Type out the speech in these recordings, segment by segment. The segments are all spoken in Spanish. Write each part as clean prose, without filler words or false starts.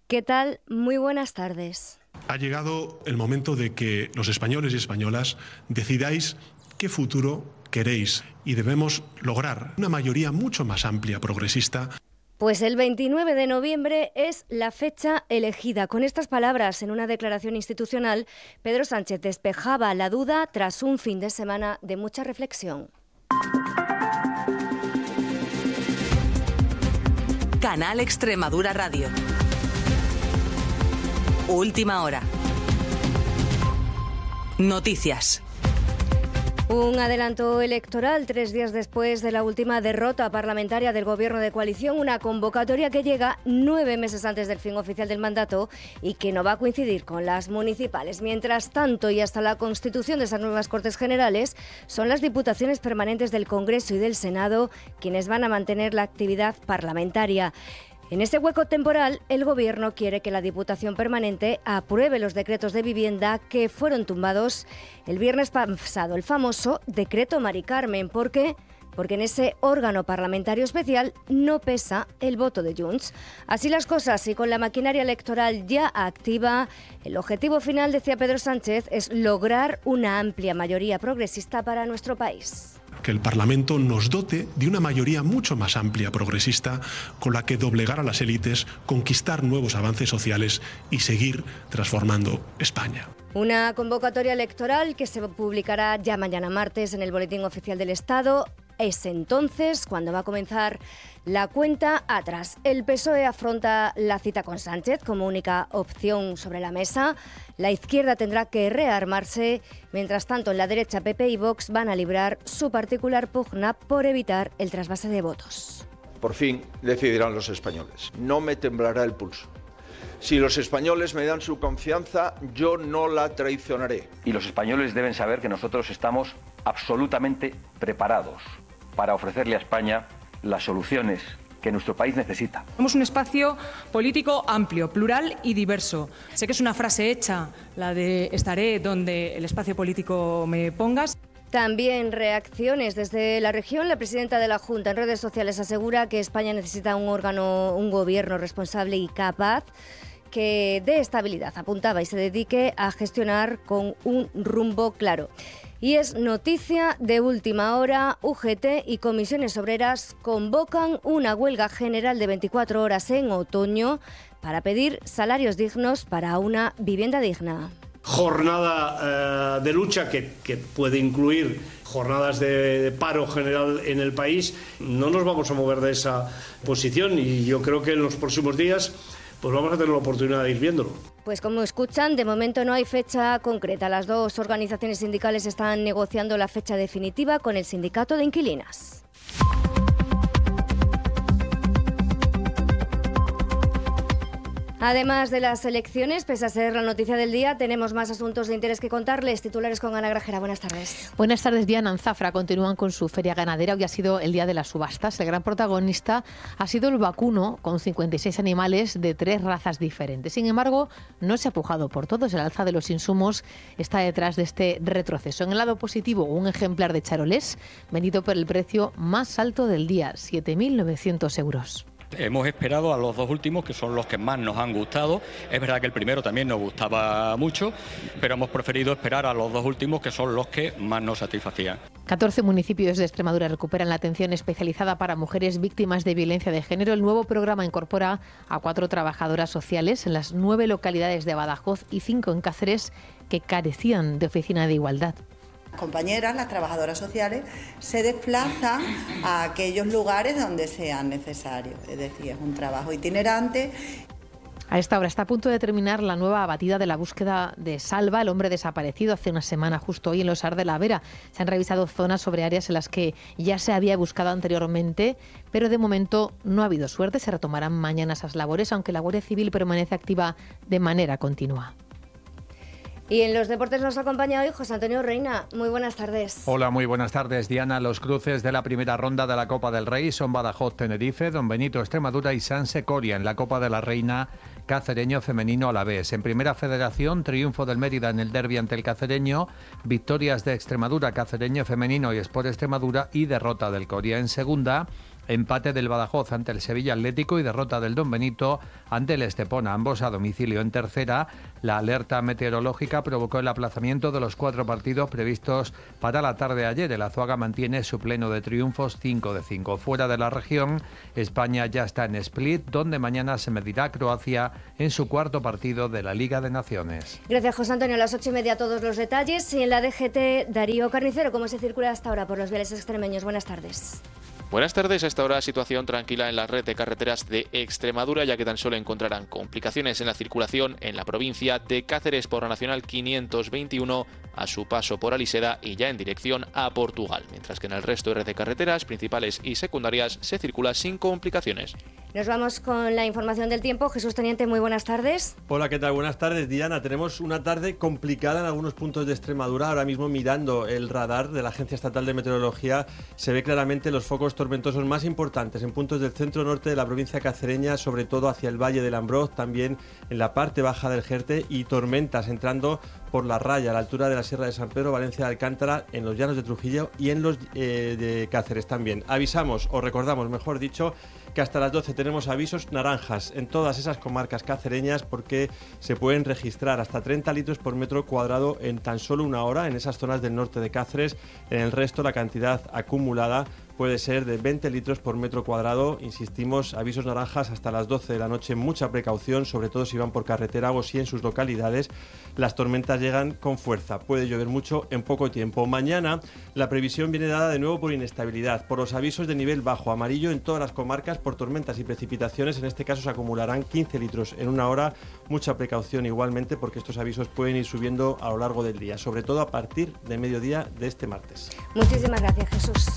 ¿Qué tal? Muy buenas tardes. Ha llegado el momento de que los españoles y españolas decidáis qué futuro queréis y debemos lograr una mayoría mucho más amplia, progresista. Pues el 29 de noviembre es la fecha elegida. Con estas palabras, en una declaración institucional, Pedro Sánchez despejaba la duda tras un fin de semana de mucha reflexión. Canal Extremadura Radio. Última hora. Noticias. Un adelanto electoral 3 días después de la última derrota parlamentaria del Gobierno de coalición, una convocatoria que llega 9 meses antes del fin oficial del mandato y que no va a coincidir con las municipales. Mientras tanto, y hasta la constitución de esas nuevas Cortes Generales, son las diputaciones permanentes del Congreso y del Senado quienes van a mantener la actividad parlamentaria. En este hueco temporal, el Gobierno quiere que la Diputación Permanente apruebe los decretos de vivienda que fueron tumbados el viernes pasado, el famoso decreto Mari Carmen. ¿Por qué? Porque en ese órgano parlamentario especial no pesa el voto de Junts. Así las cosas, y con la maquinaria electoral ya activa, el objetivo final, decía Pedro Sánchez, es lograr una amplia mayoría progresista para nuestro país. Que el Parlamento nos dote de una mayoría mucho más amplia, progresista, con la que doblegar a las élites, conquistar nuevos avances sociales y seguir transformando España. Una convocatoria electoral que se publicará ya mañana martes en el Boletín Oficial del Estado. Es entonces cuando va a comenzar la cuenta atrás. El PSOE afronta la cita con Sánchez como única opción sobre la mesa. La izquierda tendrá que rearmarse. Mientras tanto, en la derecha, PP y Vox van a librar su particular pugna por evitar el trasvase de votos. Por fin decidirán los españoles. No me temblará el pulso. Si los españoles me dan su confianza, yo no la traicionaré. Y los españoles deben saber que nosotros estamos absolutamente preparados para ofrecerle a España las soluciones que nuestro país necesita. Somos un espacio político amplio, plural y diverso. Sé que es una frase hecha, la de estaré donde el espacio político me pongas. También reacciones desde la región. La presidenta de la Junta en redes sociales asegura que España necesita un gobierno responsable y capaz que dé estabilidad, apuntaba, y se dedique a gestionar con un rumbo claro. Y es noticia de última hora, UGT y comisiones obreras convocan una huelga general de 24 horas en otoño para pedir salarios dignos para una vivienda digna. Jornada de lucha que puede incluir jornadas de paro general en el país. No nos vamos a mover de esa posición y yo creo que en los próximos días pues vamos a tener la oportunidad de ir viéndolo. Pues como escuchan, de momento no hay fecha concreta. Las dos organizaciones sindicales están negociando la fecha definitiva con el sindicato de inquilinas. Además de las elecciones, pese a ser la noticia del día, tenemos más asuntos de interés que contarles. Titulares con Ana Grajera. Buenas tardes. Buenas tardes, Diana. En Zafra continúan con su feria ganadera. Hoy ha sido el día de las subastas. El gran protagonista ha sido el vacuno, con 56 animales de 3 razas diferentes. Sin embargo, no se ha pujado por todos. El alza de los insumos está detrás de este retroceso. En el lado positivo, un ejemplar de charolés vendido por el precio más alto del día, 7.900 euros. Hemos esperado a los dos últimos, que son los que más nos han gustado. Es verdad que el primero también nos gustaba mucho, pero hemos preferido esperar a los dos últimos, que son los que más nos satisfacían. 14 municipios de Extremadura recuperan la atención especializada para mujeres víctimas de violencia de género. El nuevo programa incorpora a 4 trabajadoras sociales en las 9 localidades de Badajoz y 5 en Cáceres que carecían de oficina de igualdad. Compañeras, las trabajadoras sociales, se desplazan a aquellos lugares donde sean necesarios. Es decir, es un trabajo itinerante. A esta hora está a punto de terminar la nueva batida de la búsqueda de Salva, el hombre desaparecido hace una semana, justo hoy en los Sar de la Vera. Se han revisado zonas sobre áreas en las que ya se había buscado anteriormente, pero de momento no ha habido suerte. Se retomarán mañana esas labores, aunque la Guardia Civil permanece activa de manera continua. Y en los deportes nos acompaña hoy José Antonio Reina. Muy buenas tardes. Hola, muy buenas tardes, Diana. Los cruces de la primera ronda de la Copa del Rey son Badajoz-Tenerife, Don Benito Extremadura y Sanse Coria. En la Copa de la Reina, Cacereño femenino a la vez. En Primera Federación, triunfo del Mérida en el derbi ante el Cacereño, victorias de Extremadura, Cacereño femenino y Sport Extremadura y derrota del Coria. En Segunda, Empate del Badajoz ante el Sevilla Atlético y derrota del Don Benito ante el Estepona, ambos a domicilio. En tercera, la alerta meteorológica provocó el aplazamiento de los 4 partidos previstos para la tarde de ayer. El Azuaga mantiene su pleno de triunfos, 5 de 5. Fuera de la región, España ya está en Split, donde mañana se medirá Croacia en su 4º partido de la Liga de Naciones. Gracias, José Antonio. A las 8:30 todos los detalles. Y en la DGT, Darío Carnicero, ¿cómo se circula hasta ahora por los viales extremeños? Buenas tardes. Buenas tardes. A esta hora situación tranquila en la red de carreteras de Extremadura, ya que tan solo encontrarán complicaciones en la circulación en la provincia de Cáceres por la Nacional 521 a su paso por Aliseda y ya en dirección a Portugal, mientras que en el resto de red de carreteras principales y secundarias se circula sin complicaciones. Nos vamos con la información del tiempo. Jesús Teniente, muy buenas tardes. Hola, ¿qué tal? Buenas tardes, Diana. Tenemos una tarde complicada en algunos puntos de Extremadura. Ahora mismo, mirando el radar de la Agencia Estatal de Meteorología, se ve claramente los focos tormentosos más importantes en puntos del centro norte de la provincia cacereña, sobre todo hacia el Valle del Ambroz, también en la parte baja del Jerte, y tormentas entrando por la raya a la altura de la Sierra de San Pedro, Valencia de Alcántara, en los llanos de Trujillo y en los de Cáceres también. Avisamos, o recordamos, mejor dicho, que hasta las 12 tenemos avisos naranjas en todas esas comarcas cacereñas, porque se pueden registrar hasta 30 litros por metro cuadrado en tan solo una hora en esas zonas del norte de Cáceres. En el resto, la cantidad acumulada puede ser de 20 litros por metro cuadrado. Insistimos, avisos naranjas hasta las 12 de la noche. Mucha precaución, sobre todo si van por carretera o si en sus localidades las tormentas llegan con fuerza. Puede llover mucho en poco tiempo. Mañana la previsión viene dada de nuevo por inestabilidad, por los avisos de nivel bajo, amarillo en todas las comarcas por tormentas y precipitaciones. En este caso se acumularán 15 litros en una hora. Mucha precaución igualmente, porque estos avisos pueden ir subiendo a lo largo del día, sobre todo a partir de mediodía de este martes. Muchísimas gracias, Jesús.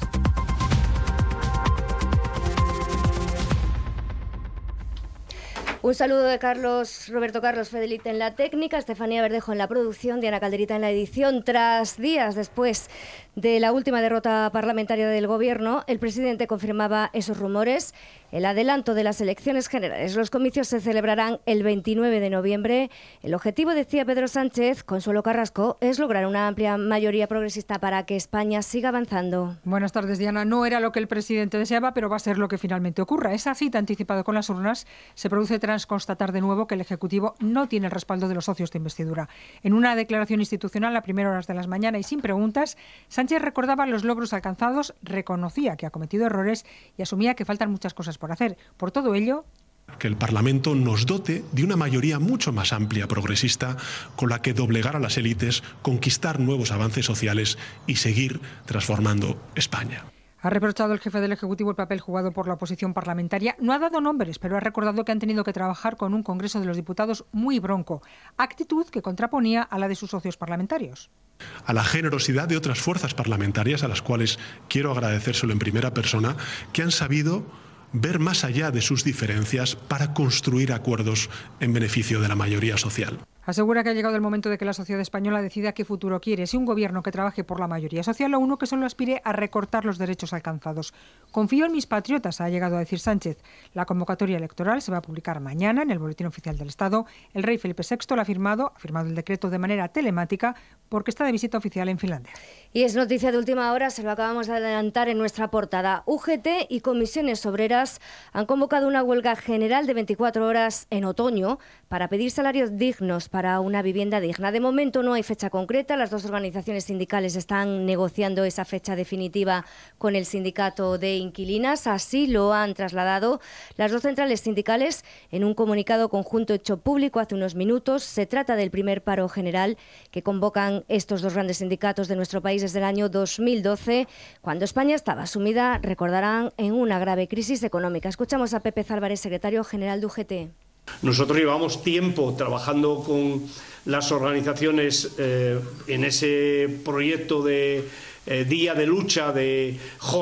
Un saludo de Roberto Carlos Fedelite en la técnica, Estefanía Verdejo en la producción, Diana Calderita en la edición. Tras días después de la última derrota parlamentaria del Gobierno, el presidente confirmaba esos rumores. El adelanto de las elecciones generales. Los comicios se celebrarán el 29 de noviembre. El objetivo, decía Pedro Sánchez, Consuelo Carrasco, es lograr una amplia mayoría progresista para que España siga avanzando. Buenas tardes, Diana. No era lo que el presidente deseaba, pero va a ser lo que finalmente ocurra. Esa cita anticipada con las urnas se produce tras constatar de nuevo que el Ejecutivo no tiene el respaldo de los socios de investidura. En una declaración institucional a primeras horas de la mañana y sin preguntas, Sánchez recordaba los logros alcanzados, reconocía que ha cometido errores y asumía que faltan muchas cosas por hacer. Por todo ello, que el Parlamento nos dote de una mayoría mucho más amplia progresista con la que doblegar a las élites, conquistar nuevos avances sociales y seguir transformando España. Ha reprochado el jefe del Ejecutivo el papel jugado por la oposición parlamentaria. No ha dado nombres, pero ha recordado que han tenido que trabajar con un Congreso de los Diputados muy bronco, actitud que contraponía a la de sus socios parlamentarios. A la generosidad de otras fuerzas parlamentarias, a las cuales quiero agradecérselo en primera persona, que han sabido ver más allá de sus diferencias para construir acuerdos en beneficio de la mayoría social. Asegura que ha llegado el momento de que la sociedad española decida qué futuro quiere, si un gobierno que trabaje por la mayoría social o uno que solo aspire a recortar los derechos alcanzados. Confío en mis patriotas, ha llegado a decir Sánchez. La convocatoria electoral se va a publicar mañana en el Boletín Oficial del Estado. El rey Felipe VI ha firmado el decreto de manera telemática porque está de visita oficial en Finlandia. Y es noticia de última hora, se lo acabamos de adelantar en nuestra portada. UGT y comisiones obreras han convocado una huelga general de 24 horas en otoño para pedir salarios dignos para una vivienda digna. De momento no hay fecha concreta. Las dos organizaciones sindicales están negociando esa fecha definitiva con el sindicato de inquilinas. Así lo han trasladado las dos centrales sindicales en un comunicado conjunto hecho público hace unos minutos. Se trata del primer paro general que convocan estos dos grandes sindicatos de nuestro país desde el año 2012, cuando España estaba sumida, recordarán, en una grave crisis económica. Escuchamos a Pepe Álvarez, secretario general de UGT. Nosotros llevamos tiempo trabajando con las organizaciones en ese proyecto de día de lucha, de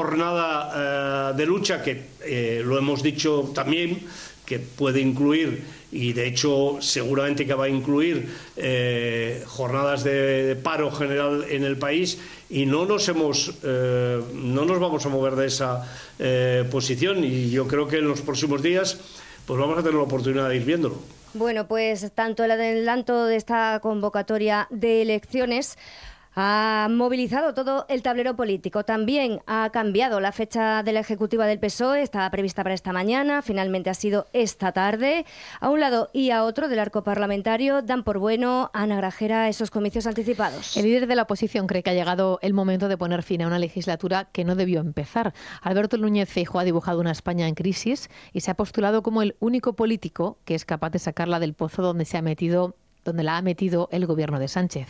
jornada de lucha, que lo hemos dicho también, que puede incluir, y de hecho seguramente que va a incluir, jornadas de paro general en el país, y no nos vamos a mover de esa posición, y yo creo que en los próximos días pues vamos a tener la oportunidad de ir viéndolo. Bueno, pues tanto el adelanto de esta convocatoria de elecciones Ha movilizado todo el tablero político. También ha cambiado la fecha de la ejecutiva del PSOE. Estaba prevista para esta mañana. Finalmente ha sido esta tarde. A un lado y a otro del arco parlamentario dan por bueno, Ana Grajera, esos comicios anticipados. El líder de la oposición cree que ha llegado el momento de poner fin a una legislatura que no debió empezar. Alberto Núñez Feijóo ha dibujado una España en crisis y se ha postulado como el único político que es capaz de sacarla del pozo donde la ha metido el gobierno de Sánchez.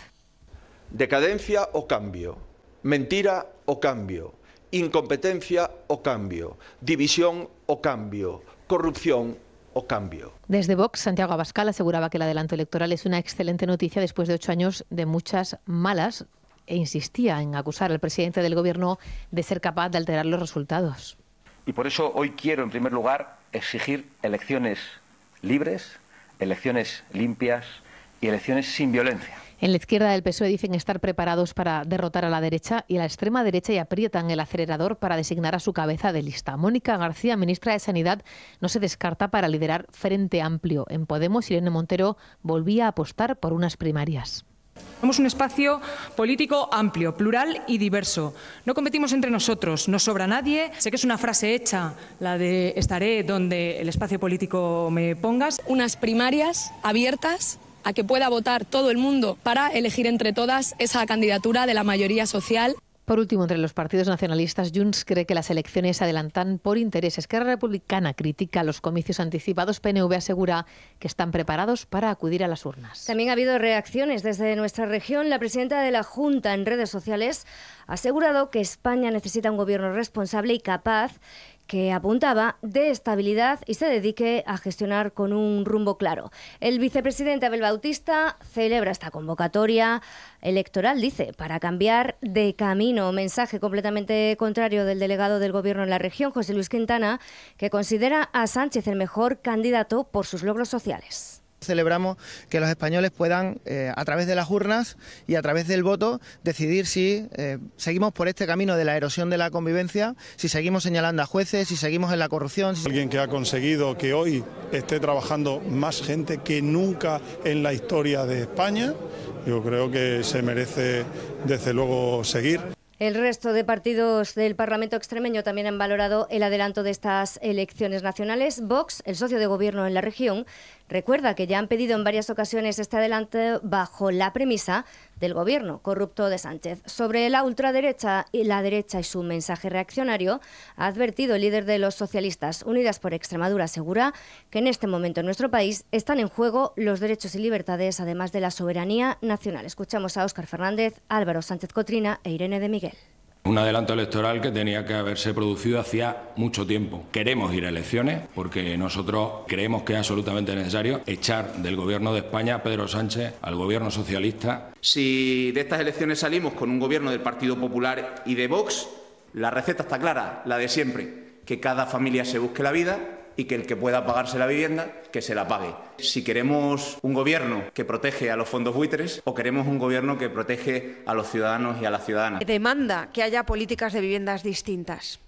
Decadencia o cambio, mentira o cambio, incompetencia o cambio, división o cambio, corrupción o cambio. Desde Vox, Santiago Abascal aseguraba que el adelanto electoral es una excelente noticia después de 8 años de muchas malas e insistía en acusar al presidente del gobierno de ser capaz de alterar los resultados. Y por eso hoy quiero, en primer lugar, exigir elecciones libres, elecciones limpias y elecciones sin violencia. En la izquierda del PSOE dicen estar preparados para derrotar a la derecha y a la extrema derecha y aprietan el acelerador para designar a su cabeza de lista. Mónica García, ministra de Sanidad, no se descarta para liderar Frente Amplio. En Podemos, Irene Montero volvía a apostar por unas primarias. Somos un espacio político amplio, plural y diverso. No competimos entre nosotros, no sobra nadie. Sé que es una frase hecha, la de estaré donde el espacio político me pongas. Unas primarias abiertas a que pueda votar todo el mundo para elegir entre todas esa candidatura de la mayoría social. Por último, entre los partidos nacionalistas, Junts cree que las elecciones se adelantan por intereses. Esquerra Republicana critica los comicios anticipados. PNV asegura que están preparados para acudir a las urnas. También ha habido reacciones desde nuestra región. La presidenta de la Junta en redes sociales ha asegurado que España necesita un gobierno responsable y capaz, que apuntaba de estabilidad y se dedique a gestionar con un rumbo claro. El vicepresidente Abel Bautista celebra esta convocatoria electoral, dice, para cambiar de camino. Mensaje completamente contrario del delegado del Gobierno en la región, José Luis Quintana, que considera a Sánchez el mejor candidato por sus logros sociales. Celebramos que los españoles puedan, a través de las urnas y a través del voto, decidir si seguimos por este camino de la erosión de la convivencia, si seguimos señalando a jueces, si seguimos en la corrupción. Alguien que ha conseguido que hoy esté trabajando más gente que nunca en la historia de España, yo creo que se merece desde luego seguir. El resto de partidos del Parlamento extremeño también han valorado el adelanto de estas elecciones nacionales. Vox, el socio de gobierno en la región, recuerda que ya han pedido en varias ocasiones este adelanto bajo la premisa del gobierno corrupto de Sánchez. Sobre la ultraderecha y la derecha y su mensaje reaccionario, ha advertido el líder de los socialistas. Unidas por Extremadura asegura que en este momento en nuestro país están en juego los derechos y libertades, además de la soberanía nacional. Escuchamos a Óscar Fernández, Álvaro Sánchez Cotrina e Irene de Miguel. Un adelanto electoral que tenía que haberse producido hacía mucho tiempo. Queremos ir a elecciones porque nosotros creemos que es absolutamente necesario echar del gobierno de España a Pedro Sánchez, al gobierno socialista. Si de estas elecciones salimos con un gobierno del Partido Popular y de Vox, la receta está clara, la de siempre, que cada familia se busque la vida y que el que pueda pagarse la vivienda, que se la pague. Si queremos un gobierno que protege a los fondos buitres o queremos un gobierno que protege a los ciudadanos y a las ciudadanas. Demanda que haya políticas de viviendas distintas.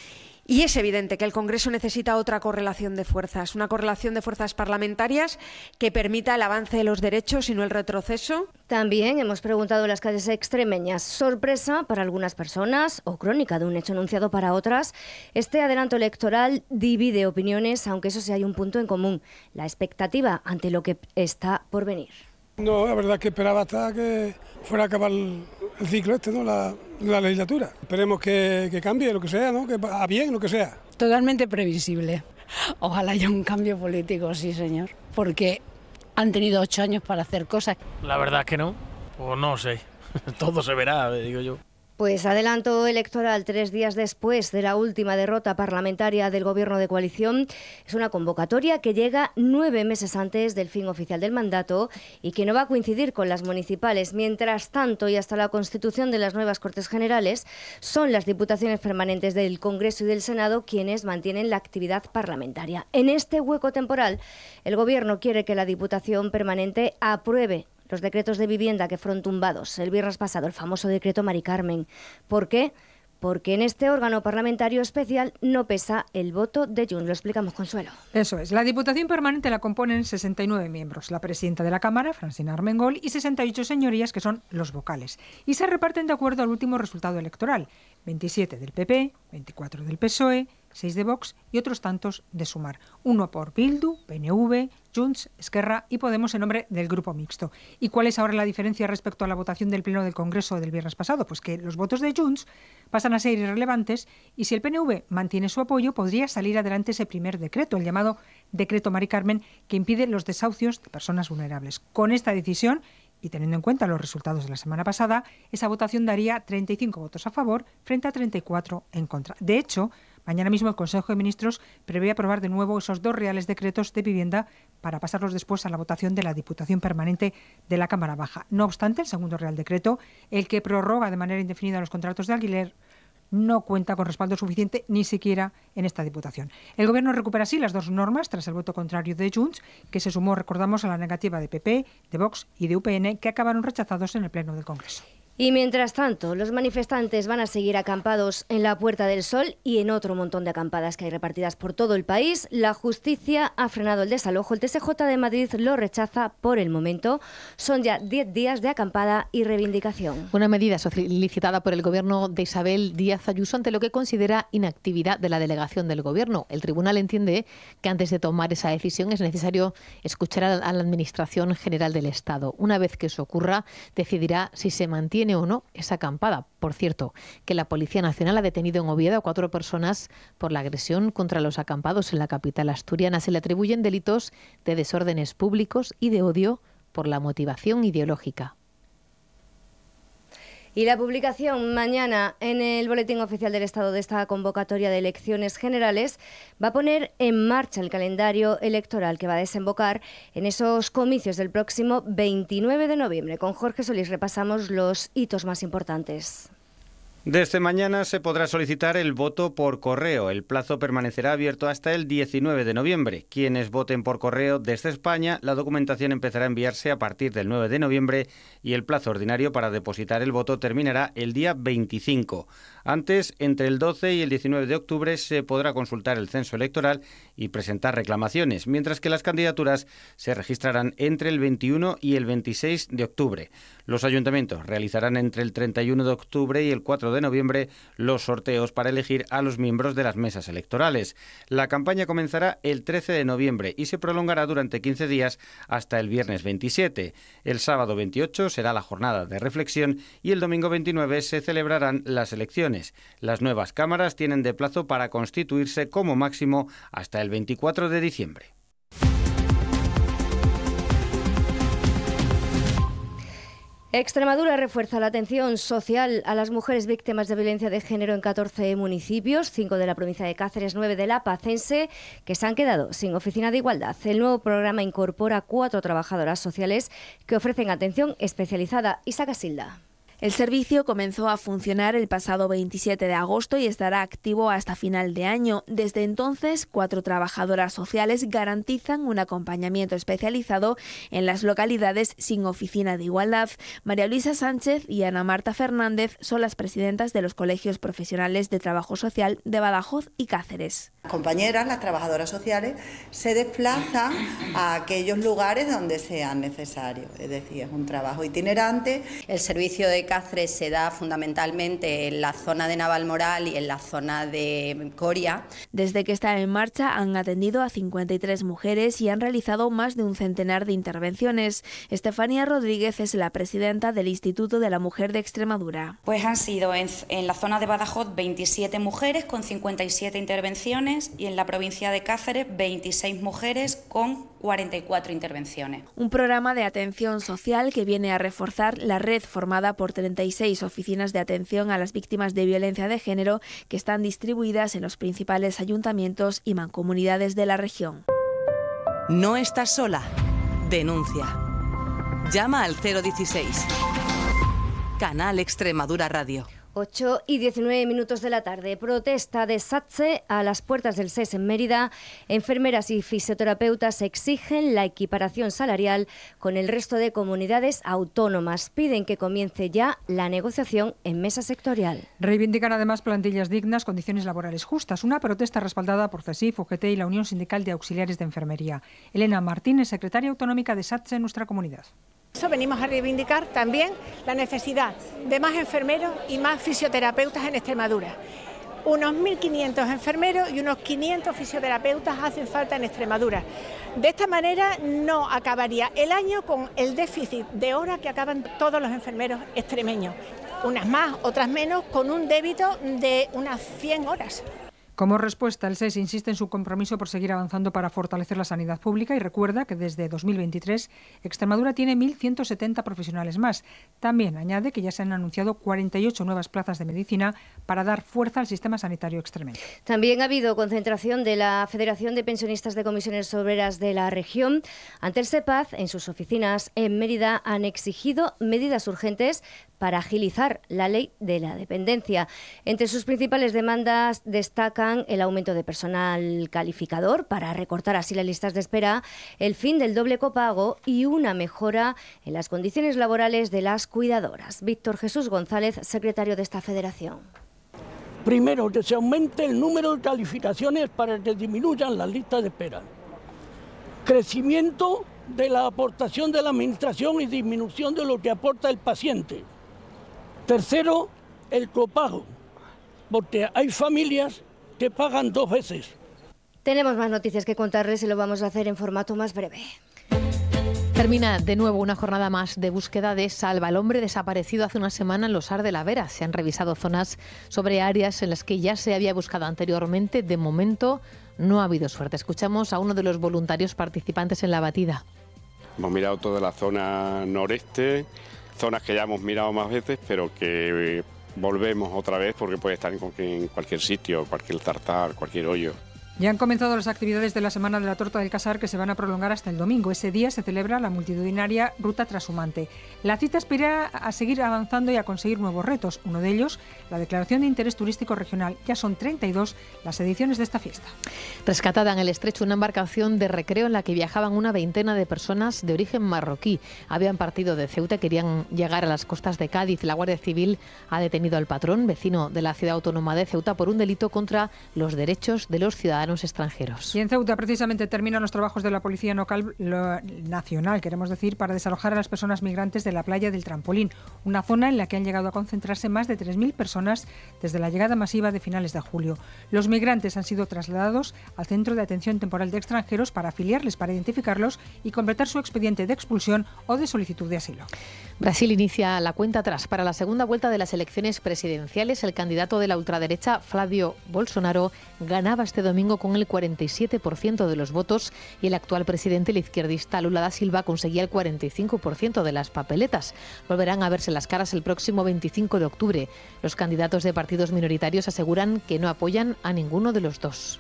Y es evidente que el Congreso necesita otra correlación de fuerzas, una correlación de fuerzas parlamentarias que permita el avance de los derechos y no el retroceso. También hemos preguntado en las calles extremeñas, sorpresa para algunas personas o crónica de un hecho anunciado para otras. Este adelanto electoral divide opiniones, aunque eso sí hay un punto en común, la expectativa ante lo que está por venir. No, la verdad es que esperaba hasta que fuera a acabar el ciclo este, ¿no? La legislatura. Esperemos que cambie lo que sea, ¿no? Que a bien lo que sea. Totalmente previsible. Ojalá haya un cambio político, sí señor, porque han tenido 8 años para hacer cosas. La verdad es que no, pues no sé, todo se verá, digo yo. Pues adelanto electoral 3 días después de la última derrota parlamentaria del Gobierno de coalición. Es una convocatoria que llega 9 meses antes del fin oficial del mandato y que no va a coincidir con las municipales. Mientras tanto, y hasta la constitución de las nuevas Cortes Generales, son las diputaciones permanentes del Congreso y del Senado quienes mantienen la actividad parlamentaria. En este hueco temporal, el Gobierno quiere que la Diputación permanente apruebe los decretos de vivienda que fueron tumbados el viernes pasado, el famoso decreto Mari Carmen. ¿Por qué? porque en este órgano parlamentario especial no pesa el voto de Junts. Lo explicamos, Consuelo. Eso es. La Diputación Permanente la componen 69 miembros, la presidenta de la Cámara, Francina Armengol, y 68 señorías, que son los vocales. Y se reparten de acuerdo al último resultado electoral. 27 del PP, 24 del PSOE, 6 de Vox y otros tantos de Sumar. 1 por Bildu, PNV, Junts, Esquerra y Podemos en nombre del Grupo Mixto. ¿Y cuál es ahora la diferencia respecto a la votación del Pleno del Congreso del viernes pasado? Pues que los votos de Junts pasan a ser irrelevantes y si el PNV mantiene su apoyo podría salir adelante ese primer decreto, el llamado Decreto Mari Carmen, que impide los desahucios de personas vulnerables. Con esta decisión, y teniendo en cuenta los resultados de la semana pasada, esa votación daría 35 votos a favor frente a 34 en contra. De hecho, mañana mismo el Consejo de Ministros prevé aprobar de nuevo esos 2 reales decretos de vivienda para pasarlos después a la votación de la Diputación Permanente de la Cámara Baja. No obstante, el segundo real decreto, el que prorroga de manera indefinida los contratos de alquiler, no cuenta con respaldo suficiente ni siquiera en esta Diputación. El Gobierno recupera así las 2 normas tras el voto contrario de Junts, que se sumó, recordamos, a la negativa de PP, de Vox y de UPN, que acabaron rechazados en el Pleno del Congreso. Y mientras tanto, los manifestantes van a seguir acampados en la Puerta del Sol y en otro montón de acampadas que hay repartidas por todo el país. La justicia ha frenado el desalojo. El TSJ de Madrid lo rechaza por el momento. Son ya 10 días de acampada y reivindicación. Una medida solicitada por el Gobierno de Isabel Díaz Ayuso ante lo que considera inactividad de la delegación del Gobierno. El tribunal entiende que antes de tomar esa decisión es necesario escuchar a la Administración General del Estado. Una vez que eso ocurra, decidirá si se mantiene o no esa acampada. Por cierto, que la Policía Nacional ha detenido en Oviedo a 4 personas por la agresión contra los acampados en la capital asturiana. Se le atribuyen delitos de desórdenes públicos y de odio por la motivación ideológica. Y la publicación mañana en el Boletín Oficial del Estado de esta convocatoria de elecciones generales va a poner en marcha el calendario electoral que va a desembocar en esos comicios del próximo 29 de noviembre. Con Jorge Solís repasamos los hitos más importantes. Desde mañana se podrá solicitar el voto por correo. El plazo permanecerá abierto hasta el 19 de noviembre. Quienes voten por correo desde España, la documentación empezará a enviarse a partir del 9 de noviembre y el plazo ordinario para depositar el voto terminará el día 25. Antes, entre el 12 y el 19 de octubre, se podrá consultar el censo electoral y presentar reclamaciones, mientras que las candidaturas se registrarán entre el 21 y el 26 de octubre. Los ayuntamientos realizarán entre el 31 de octubre y el 4 de noviembre los sorteos para elegir a los miembros de las mesas electorales. La campaña comenzará el 13 de noviembre y se prolongará durante 15 días hasta el viernes 27. El sábado 28 será la jornada de reflexión y el domingo 29 se celebrarán las elecciones. Las nuevas cámaras tienen de plazo para constituirse como máximo hasta el 24 de diciembre. Extremadura refuerza la atención social a las mujeres víctimas de violencia de género en 14 municipios, 5 de la provincia de Cáceres, 9 de la Pacense, que se han quedado sin oficina de igualdad. El nuevo programa incorpora 4 trabajadoras sociales que ofrecen atención especializada. Isa Casilda. El servicio comenzó a funcionar el pasado 27 de agosto y estará activo hasta final de año. Desde entonces, 4 trabajadoras sociales garantizan un acompañamiento especializado en las localidades sin oficina de igualdad. María Luisa Sánchez y Ana Marta Fernández son las presidentas de los colegios profesionales de trabajo social de Badajoz y Cáceres. Compañeras, las trabajadoras sociales, se desplazan a aquellos lugares donde sean necesarios. Es decir, es un trabajo itinerante. El servicio de Cáceres se da fundamentalmente en la zona de Navalmoral y en la zona de Coria. Desde que está en marcha han atendido a 53 mujeres y han realizado más de un centenar de intervenciones. Estefanía Rodríguez es la presidenta del Instituto de la Mujer de Extremadura. Pues han sido en la zona de Badajoz 27 mujeres con 57 intervenciones y en la provincia de Cáceres 26 mujeres con 44 intervenciones. Un programa de atención social que viene a reforzar la red formada por 36 oficinas de atención a las víctimas de violencia de género que están distribuidas en los principales ayuntamientos y mancomunidades de la región. No estás sola. Denuncia. Llama al 016. Canal Extremadura Radio. 8:19 de la tarde. Protesta de SATSE a las puertas del SES en Mérida. Enfermeras y fisioterapeutas exigen la equiparación salarial con el resto de comunidades autónomas. Piden que comience ya la negociación en mesa sectorial. Reivindican además plantillas dignas, condiciones laborales justas. Una protesta respaldada por CESIF, UGT y la Unión Sindical de Auxiliares de Enfermería. Elena Martínez, secretaria autonómica de SATSE en nuestra comunidad. Eso venimos a reivindicar también la necesidad de más enfermeros y más fisioterapeutas en Extremadura. Unos 1.500 enfermeros y unos 500 fisioterapeutas hacen falta en Extremadura. De esta manera no acabaría el año con el déficit de horas que acaban todos los enfermeros extremeños. Unas más, otras menos, con un débito de unas 100 horas. Como respuesta, el SES insiste en su compromiso por seguir avanzando para fortalecer la sanidad pública y recuerda que desde 2023 Extremadura tiene 1.170 profesionales más. También añade que ya se han anunciado 48 nuevas plazas de medicina para dar fuerza al sistema sanitario extremeño. También ha habido concentración de la Federación de Pensionistas de Comisiones Obreras de la región. Ante el SEPAZ, en sus oficinas en Mérida, han exigido medidas urgentes para agilizar la ley de la dependencia. Entre sus principales demandas destacan el aumento de personal calificador para recortar así las listas de espera, el fin del doble copago y una mejora en las condiciones laborales de las cuidadoras. Víctor Jesús González, secretario de esta federación. Primero, que se aumente el número de calificaciones para que disminuyan las listas de espera. Crecimiento de la aportación de la administración y disminución de lo que aporta el paciente. Tercero, el copago, porque hay familias que pagan 2 veces. Tenemos más noticias que contarles y lo vamos a hacer en formato más breve. Termina de nuevo una jornada más de búsqueda de Salva, el hombre desaparecido hace una semana en Los Ar de la Vera. Se han revisado zonas sobre áreas en las que ya se había buscado anteriormente. De momento no ha habido suerte. Escuchamos a uno de los voluntarios participantes en la batida. Hemos mirado toda la zona noreste, zonas que ya hemos mirado más veces, pero que volvemos otra vez porque puede estar en cualquier sitio, cualquier tartar, cualquier hoyo. Ya han comenzado las actividades de la Semana de la Torta del Casar, que se van a prolongar hasta el domingo. Ese día se celebra la multitudinaria Ruta Trashumante. La cita aspira a seguir avanzando y a conseguir nuevos retos. Uno de ellos, la declaración de interés turístico regional. Ya son 32 las ediciones de esta fiesta. Rescatada en el estrecho una embarcación de recreo en la que viajaban una veintena de personas de origen marroquí. Habían partido de Ceuta, querían llegar a las costas de Cádiz. La Guardia Civil ha detenido al patrón, vecino de la ciudad autónoma de Ceuta, por un delito contra los derechos de los ciudadanos extranjeros. Y en Ceuta precisamente terminan los trabajos de la Policía Nacional, queremos decir, para desalojar a las personas migrantes de la playa del Trampolín, una zona en la que han llegado a concentrarse más de 3.000 personas desde la llegada masiva de finales de julio. Los migrantes han sido trasladados al Centro de Atención Temporal de Extranjeros para afiliarles, para identificarlos y completar su expediente de expulsión o de solicitud de asilo. Brasil inicia la cuenta atrás para la segunda vuelta de las elecciones presidenciales. El candidato de la ultraderecha, Flávio Bolsonaro, ganaba este domingo con el 47% de los votos y el actual presidente, el izquierdista Lula da Silva, conseguía el 45% de las papeletas. Volverán a verse las caras el próximo 25 de octubre. Los candidatos de partidos minoritarios aseguran que no apoyan a ninguno de los dos.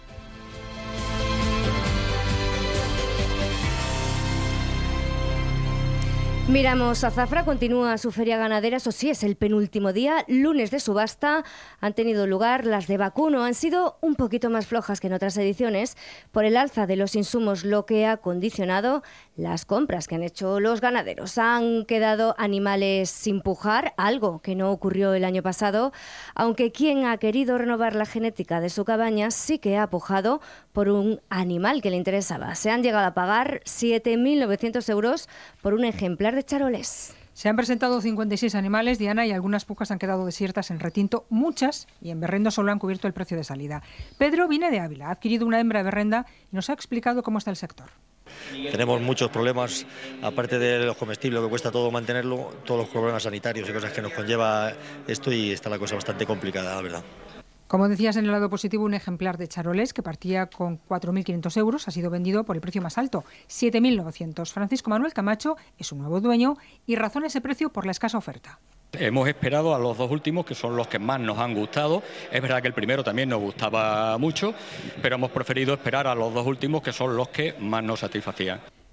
Miramos a Zafra, continúa su feria ganadera, eso sí, es el penúltimo día, lunes de subasta. Han tenido lugar las de vacuno, han sido un poquito más flojas que en otras ediciones por el alza de los insumos, lo que ha condicionado las compras que han hecho los ganaderos. Han quedado animales sin pujar, algo que no ocurrió el año pasado, aunque quien ha querido renovar la genética de su cabaña sí que ha pujado por un animal que le interesaba. Se han llegado a pagar 7.900 euros por un ejemplar de charoles. Se han presentado 56 animales, Diana, y algunas pujas han quedado desiertas en retinto, muchas, y en Berrendo solo han cubierto el precio de salida. Pedro viene de Ávila, ha adquirido una hembra de Berrenda y nos ha explicado cómo está el sector. Tenemos muchos problemas, aparte de los comestibles que cuesta todo mantenerlo, todos los problemas sanitarios y cosas que nos conlleva esto, y está la cosa bastante complicada, la verdad. Como decías, en el lado positivo, un ejemplar de charoles que partía con 4.500 euros ha sido vendido por el precio más alto, 7.900. Francisco Manuel Camacho es un nuevo dueño y razona ese precio por la escasa oferta. Hemos esperado a los dos últimos, que son los que más nos han gustado. Es verdad que el primero también nos gustaba mucho, pero hemos preferido esperar a los dos últimos, que son los que más nos satisfacían.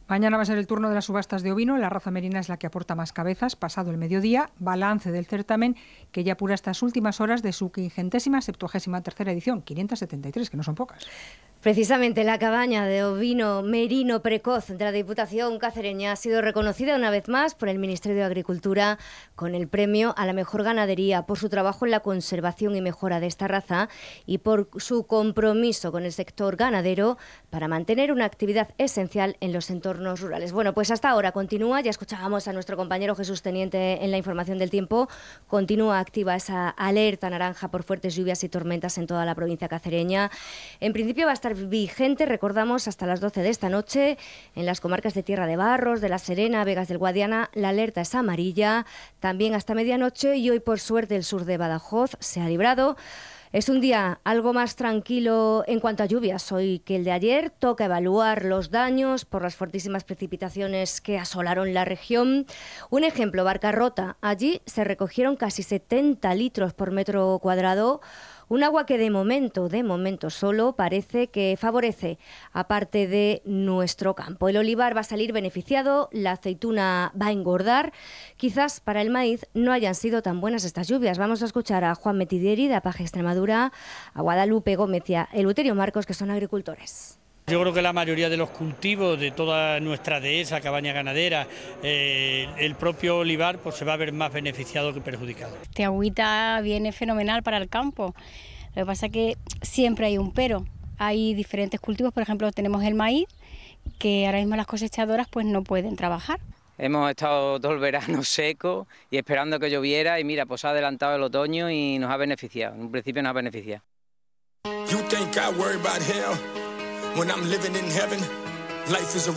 Mañana va a ser el turno de las subastas de ovino. La raza merina es la que aporta más cabezas. Pasado el mediodía, balance del certamen que ya apura estas últimas horas de su 573ª edición, 573, que no son pocas. Precisamente la cabaña de ovino merino precoz de la Diputación cacereña ha sido reconocida una vez más por el Ministerio de Agricultura con el premio a la mejor ganadería por su trabajo en la conservación y mejora de esta raza y por su compromiso con el sector ganadero para mantener una actividad esencial en los entornos rurales. Bueno, pues hasta ahora continúa, ya escuchábamos a nuestro compañero Jesús Teniente en la información del tiempo, continúa activa esa alerta naranja por fuertes lluvias y tormentas en toda la provincia cacereña. En principio va a estar vigente, recordamos, hasta las 12 de esta noche. En las comarcas de Tierra de Barros, de La Serena, Vegas del Guadiana, la alerta es amarilla, también hasta medianoche, y hoy por suerte el sur de Badajoz se ha librado. Es un día algo más tranquilo en cuanto a lluvias hoy que el de ayer. Toca evaluar los daños por las fortísimas precipitaciones que asolaron la región. Un ejemplo, Barcarrota. Allí se recogieron casi 70 litros por metro cuadrado. Un agua que de momento solo parece que favorece a parte de nuestro campo. El olivar va a salir beneficiado, la aceituna va a engordar. Quizás para el maíz no hayan sido tan buenas estas lluvias. Vamos a escuchar a Juan Metidieri de Apaje Extremadura, a Guadalupe Gómez y a Eleuterio Marcos, que son agricultores. Yo creo que la mayoría de los cultivos de toda nuestra dehesa, cabaña ganadera, el propio olivar, pues se va a ver más beneficiado que perjudicado. Este agüita viene fenomenal para el campo. Lo que pasa es que siempre hay un pero. Hay diferentes cultivos, por ejemplo tenemos el maíz, que ahora mismo las cosechadoras pues no pueden trabajar. Hemos estado todo el verano seco y esperando que lloviera y mira, pues ha adelantado el otoño y nos ha beneficiado. En un principio nos ha beneficiado. When I'm living in heaven, life is a